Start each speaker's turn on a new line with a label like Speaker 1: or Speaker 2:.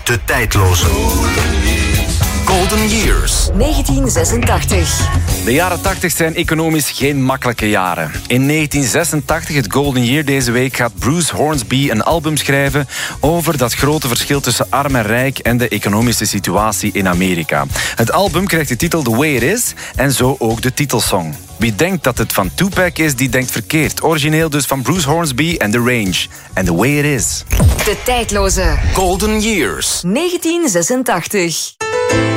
Speaker 1: De tijdloze. Golden Years.
Speaker 2: 1986.
Speaker 3: De jaren 80 zijn economisch geen makkelijke jaren. In 1986, het Golden Year deze week, gaat Bruce Hornsby een album schrijven over dat grote verschil tussen arm en rijk en de economische situatie in Amerika. Het album krijgt de titel The Way It Is en zo ook de titelsong. Wie denkt dat het van Tupac is, die denkt verkeerd. Origineel dus van Bruce Hornsby en The Range. And The Way It Is.
Speaker 2: De tijdloze.
Speaker 1: Golden Years.
Speaker 2: 1986.